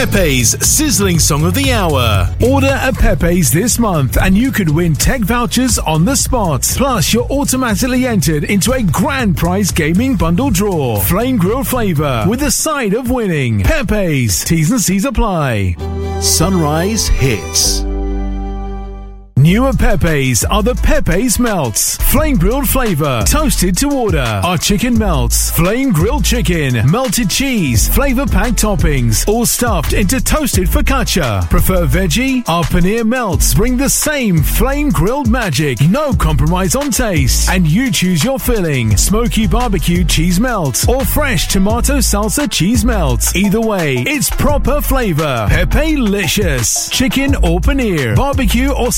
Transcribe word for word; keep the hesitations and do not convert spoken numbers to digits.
Pepe's Sizzling Song of the Hour. Order a Pepe's this month and you could win tech vouchers on the spot. Plus, you're automatically entered into a grand prize gaming bundle draw. Flame grilled flavour with a side of winning. Pepe's. T's and C's apply. Sunrise Hits. New at Pepe's are the Pepe's Melts. Flame grilled flavour, toasted to order. Our chicken melts, flame grilled chicken, melted cheese, flavour packed toppings, all stuffed into toasted focaccia. Prefer veggie? Our paneer melts bring the same flame grilled magic. No compromise on taste. And you choose your filling. Smoky barbecue cheese melts or fresh tomato salsa cheese melts. Either way, it's proper flavour. Pepe-licious. Chicken or paneer, barbecue or